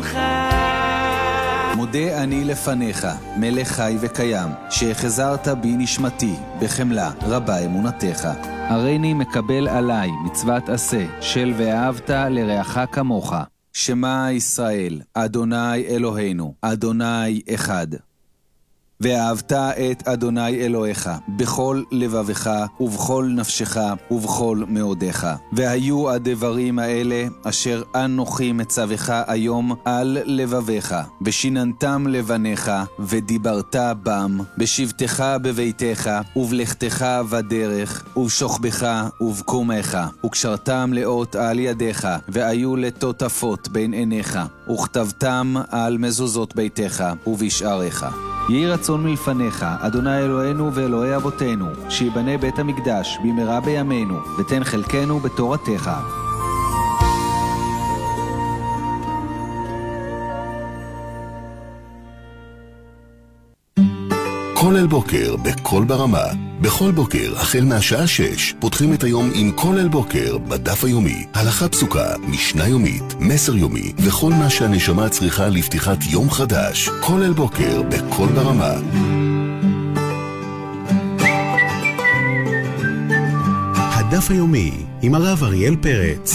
שמך. מודה אני לפניך, מלך חי וקיים, שהחזרת בי נשמתי, בחמלה רבה אמונתך. הריני מקבל עליי מצוות עשה, של ואהבת לרעך כמוך. שמע ישראל, אדוני אלוהינו, אדוני אחד. ואהבת את אדוני אלוהיך בכל לבבך ובכל נפשך ובכל מאודיך. והיו הדברים האלה אשר אנוכי מצווך היום על לבביך, ושיננתם לבניך, ודיברת בם, בשבתך בביתך, ובלכתך בדרך, ובשוכבך ובקומך, וקשרתם לאות על ידיך, והיו לטוטפות בין עיניך, וכתבתם על מזוזות ביתך ובשעריך. יהי רצון מלפניך, אדוני אלוהינו ואלוהי אבותינו, שיבנה בית המקדש במהרה בימינו, ותן חלקנו בתורתך. כל אל בוקר בכל ברמה. בכל בוקר, החל מהשעה 6, פותחים את היום עם כל אל בוקר בדף היומי. הלכה פסוקה, משנה יומית, מסר יומי, וכל מה שהנשמה צריכה לפתיחת יום חדש. כל אל בוקר בכל ברמה. הדף היומי עם הרב אריאל פרץ.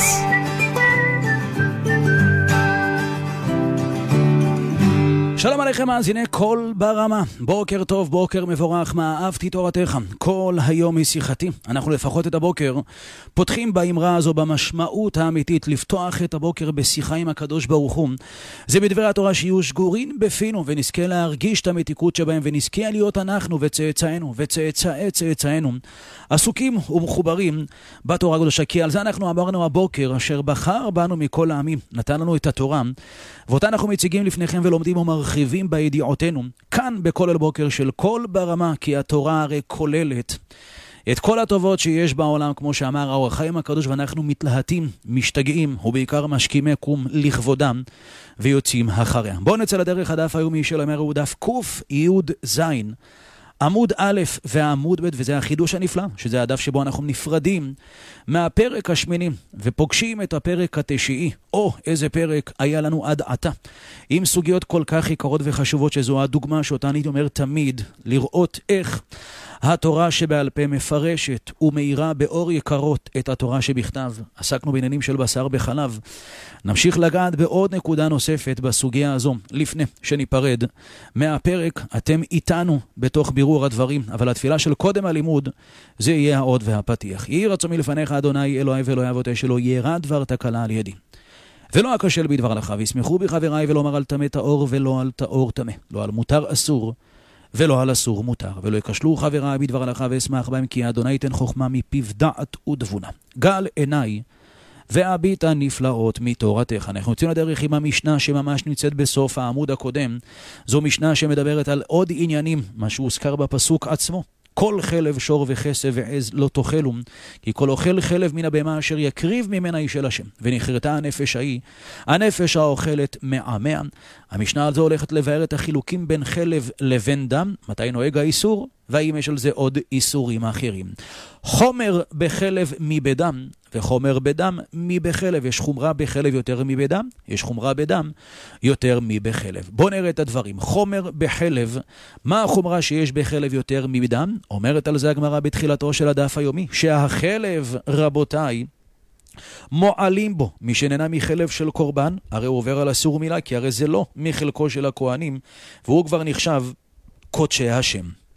שלום עליכם מאזיני כל ברמה, בוקר טוב, בוקר מבורך, מה אהבתי תורתך, כל היום היא שיחתי. אנחנו לפחות את הבוקר פותחים באמרה הזו במשמעות האמיתית, לפתוח את הבוקר בשיחה עם הקדוש ברוך הוא. זה בדברי התורה שיהיו שגורים בפינו, ונזכה להרגיש את המתיקות שבהם, ונזכה להיות אנחנו וצאצאינו וצאצאי צאצאינו עסוקים ומחוברים בתורה הקדושה. כי על זה אנחנו אמרנו הבוקר, אשר בחר בנו מכל העמים, נתן לנו את התורה, ואותה אנחנו מציגים לפניכם ולומדים ומרחיבים בידיעותינו, כאן בכל אל בוקר של כל ברמה, כי התורה הרי כוללת את כל הטובות שיש בעולם, כמו שאמר האור החיים הקדוש, ואנחנו מתלהטים, משתגעים, ובעיקר משכימי קום לכבודם, ויוצאים אחריה. בואו נצא לדרך. הדף היומי של אומר הוא דף קוף יוד זין, עמוד א' ועמוד ב', וזה החידוש הנפלא, שזה הדף שבו אנחנו נפרדים מהפרק השמיני ופוגשים את הפרק התשיעי. או איזה פרק היה לנו עד עתה, עם סוגיות כל כך יקרות וחשובות, שזו הדוגמה שאותה אני אומר תמיד, לראות איך התורה שבעל פה מפרשת ומאירה באור יקרות את התורה שבכתב. עסקנו בעניינים של בשר בחלב. נמשיך לגעת בעוד נקודה נוספת בסוגיה הזו לפני שניפרד מהפרק. אתם איתנו בתוך בירור הדברים, אבל התפילה של קודם הלימוד זה יהיה העוד והפתיח. יהי רצון מלפניך אדוני אלוהי ואלוהי אבותיי, שלא ירע דבר תקלה על ידי ולא אכשל בדבר לך, וישמחו בחבריי, ולא אמר על טמא טהור ולא על טהור טמא, לא על מותר אסור ולא על אסור מותר, ולא יקשלו חבריי בדבר הלכה ואשמח בהם, כי אדוני ייתן חוכמה מפיו דעת ותבונה. גל עיניי והביט הנפלאות מתורתך. אנחנו יוצאים לדרך עם המשנה שממש נמצאת בסוף העמוד הקודם. זו משנה שמדברת על עוד עניינים, מה שהוזכר בפסוק עצמו. כל חלב שור וכסף ועז לא תאכלו, כי כל אוכל חלב מן הבהמה אשר יקריב ממנה איש אל השם, ונחרתה הנפש ההיא, הנפש האוכלת מעמיה. המשנה הזו הולכת לבאר את החילוקים בין חלב לבין דם, מתי נוהג האיסור, והאם יש על זה עוד איסורים אחרים. חומר בחלב מבדם, וחומר בדם מבחלב. יש חומרה בחלב יותר מבדם, יש חומרה בדם יותר מבחלב. בואו נראה את הדברים. חומר בחלב, מה החומרה שיש בחלב יותר מבדם? אומרת על זה הגמרא בתחילתו של הדף היומי, שהחלב, רבותיי, מועלים בו מי שנהנה מחלב של קורבן, הרי הוא עובר על אסור מילה, כי הרי זה לא מחלקו של הכהנים, והוא כבר נחשב קודשי השם.